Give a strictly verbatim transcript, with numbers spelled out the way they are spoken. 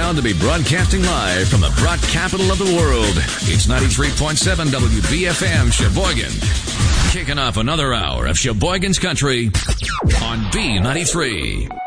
proud to be broadcasting live from the broad capital of the world. It's ninety-three point seven W B F M Sheboygan. Kicking off another hour of Sheboygan's Country on B ninety-three.